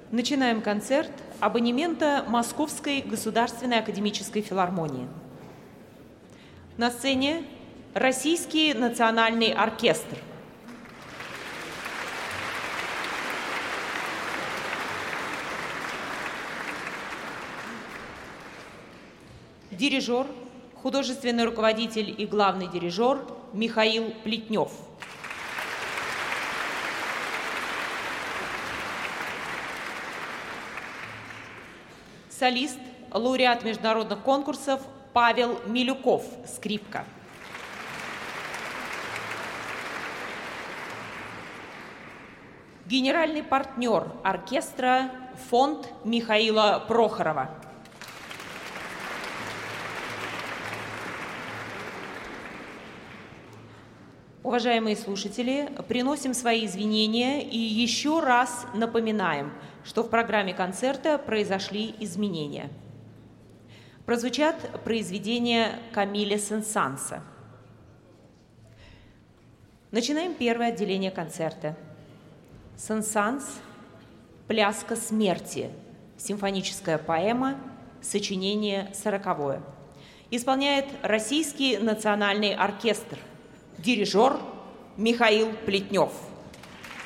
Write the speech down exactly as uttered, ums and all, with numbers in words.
Начинаем концерт абонемента Московской государственной академической филармонии. На сцене Российский национальный оркестр. Дирижер, художественный руководитель и главный дирижер Михаил Плетнев. Солист, лауреат международных конкурсов Павел Милюков, скрипка. Генеральный партнер оркестра фонд Михаила Прохорова. Уважаемые слушатели, приносим свои извинения и еще раз напоминаем, что в программе концерта произошли изменения. Прозвучат произведения Камиля Сен-Санса. Начинаем первое отделение концерта. Сен-Санс «Пляска смерти», симфоническая поэма, сочинение сороковое. Исполняет Российский национальный оркестр. Дирижер Михаил Плетнев.